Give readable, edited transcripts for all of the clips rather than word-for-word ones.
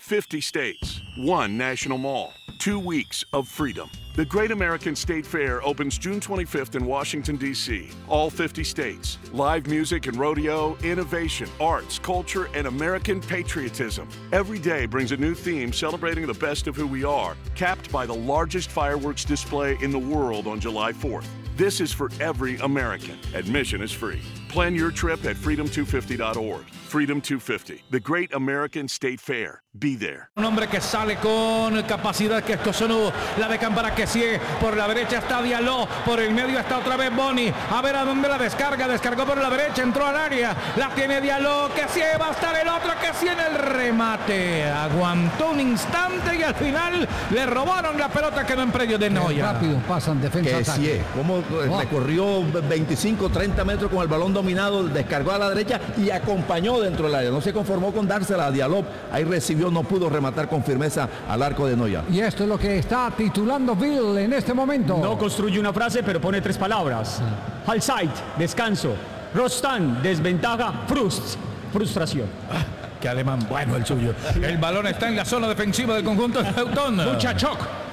50 states, 1 national mall, 2 weeks of freedom. The Great American State Fair opens June 25th in Washington, D.C. All 50 states. Live music and rodeo, innovation, arts, culture, and American patriotism. Every day brings a new theme celebrating the best of who we are, capped by the largest fireworks display in the world on July 4th. This is for every American. Admission is free. Plan your trip at freedom250.org. Freedom 250, the Great American State Fair. Be there. Un hombre que sale con capacidad, que esto sonó la de Campara que sí, por la derecha está Diallo, por el medio está otra vez Boni, a ver a dónde la descarga, descargó por la derecha, entró al área, la tiene Diallo, que sí, va a estar el otro, que sí en el remate, aguantó un instante y al final le robaron la pelota, quedó en predio de Noya. Rápido pasan defensa que ataque. sí, como recorrió 25, 30 metros con el balón dominado, descargó a la derecha y acompañó dentro del área, no se conformó con dársela a Diallo, ahí recibió, no pudo rematar con firmeza al arco de Noya. Y esto es lo que está titulando Bill en este momento. No construye una frase, pero pone 3 palabras. Halbzeit, descanso. Rostan, desventaja. Frustración. Qué alemán bueno el suyo. El balón está en la zona defensiva del conjunto de Teutón. Muchachok.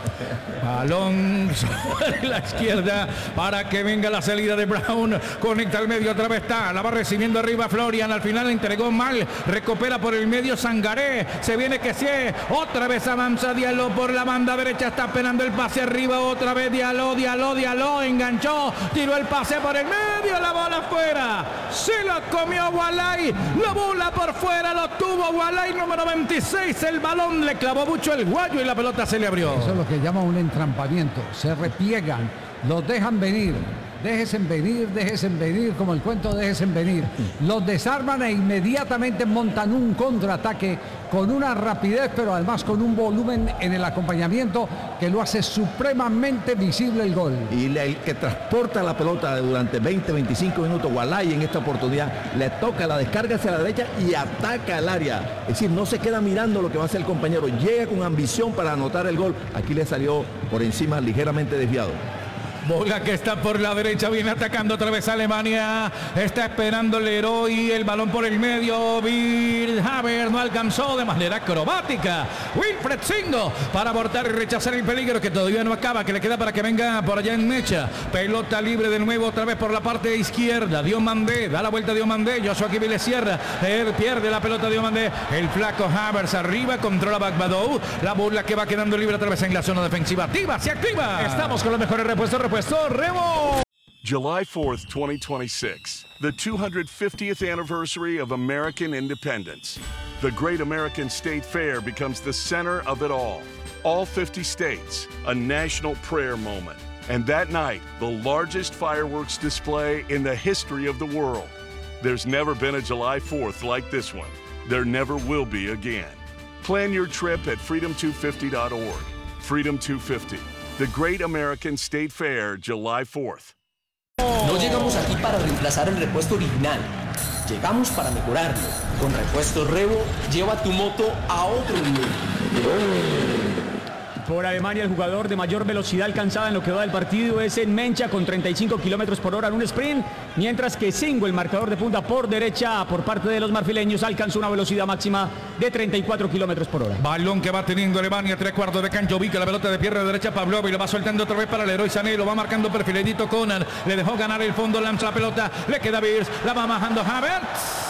Balón sobre la izquierda para que venga la salida de Brown. Conecta al medio, otra vez está. La va recibiendo arriba Florian. Al final entregó mal. Recupera por el medio Sangaré. Se viene que sí. Otra vez avanza Diallo por la banda derecha. Está esperando el pase arriba. Otra vez Diallo. Enganchó. Tiró el pase por el medio. La bola fuera. Se lo comió Walai. La bola por fuera. Lo tuvo Walai número 26. El balón le clavó mucho el guayo y la pelota se le abrió. Eso es lo que llama un entrampamiento. Se repliegan, los dejan venir. Déjense venir, como el cuento déjense venir. Los desarman e inmediatamente montan un contraataque con una rapidez, pero además con un volumen en el acompañamiento que lo hace supremamente visible el gol. Y el que transporta la pelota durante 20-25 minutos, Walai en esta oportunidad, le toca la descarga hacia la derecha y ataca el área. Es decir, no se queda mirando lo que va a hacer el compañero, llega con ambición para anotar el gol. Aquí le salió por encima ligeramente desviado. Bola que está por la derecha, viene atacando otra vez Alemania. Está esperando Leroy, el balón por el medio. Bill Haber no alcanzó de manera acrobática. Wilfried Singo para abortar y rechazar el peligro que todavía no acaba, que le queda para que venga por allá en Mecha. Pelota libre de nuevo, otra vez por la parte izquierda. Diomandé, da la vuelta Diomandé. Joshua Kiwi le cierra. Él pierde la pelota Diomandé. El flaco Havertz arriba, controla Bagbadou. La bola que va quedando libre otra vez en la zona defensiva. Activa, se activa. Estamos con los mejores repuestos. Remo. July 4th, 2026, the 250th anniversary of American independence. The Great American State Fair becomes the center of it all. All 50 states, a national prayer moment. And that night, the largest fireworks display in the history of the world. There's never been a July 4th like this one. There never will be again. Plan your trip at freedom250.org. Freedom 250. The Great American State Fair, July 4th. No llegamos aquí para reemplazar el repuesto original. Llegamos para mejorarlo. Con Repuestos Revo, lleva tu moto a otro nivel. Por Alemania, el jugador de mayor velocidad alcanzada en lo que va del partido es en Mencha con 35 kilómetros por hora en un sprint, mientras que Singo, el marcador de punta por derecha por parte de los marfileños, alcanzó una velocidad máxima de 34 kilómetros por hora. Balón que va teniendo Alemania, 3/4 de cancha, ubica la pelota de pierna derecha Pavlov y lo va soltando otra vez para Leroy Sané, lo va marcando perfiladito Conan, le dejó ganar el fondo, lanza la pelota, le queda Wirtz, la va bajando Havertz.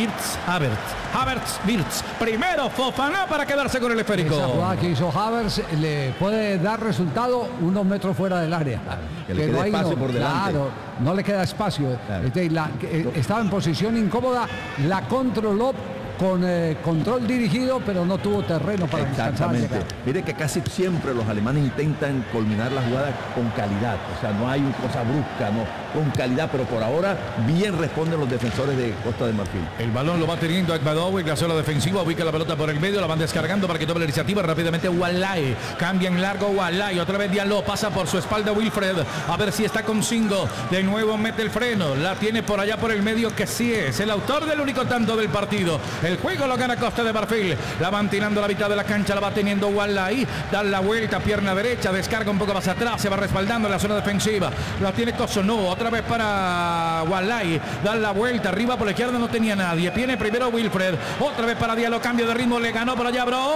Havertz. Primero Fofana para quedarse con el esférico. Esa jugada que hizo Havertz le puede dar resultado unos metros fuera del área. Que le quede espacio por delante. Claro, no le queda espacio. Claro. Estaba en posición incómoda, la controló con control dirigido, pero no tuvo terreno para Exactamente. llegar. Mire que casi siempre los alemanes intentan culminar la jugada con calidad. O sea, no hay una cosa brusca, no, con calidad, pero por ahora bien responden los defensores de Costa de Marfil. El balón lo va teniendo Akbadowi en la zona defensiva, ubica la pelota por el medio, la van descargando para que tome la iniciativa rápidamente Walai. Cambia en largo Walai, otra vez Diallo, pasa por su espalda Wilfried, a ver si está con Singo. De nuevo mete el freno, la tiene por allá por el medio, que sí es el autor del único tanto del partido. El juego lo gana Costa de Marfil. La van tirando a la mitad de la cancha, la va teniendo Walai. Da la vuelta, pierna derecha, descarga un poco más atrás, se va respaldando en la zona defensiva. La tiene Kosono, otra vez para Walai. Da la vuelta, arriba por la izquierda no tenía nadie. Viene primero Wilfried, otra vez para Diallo, cambio de ritmo, le ganó por allá, bro.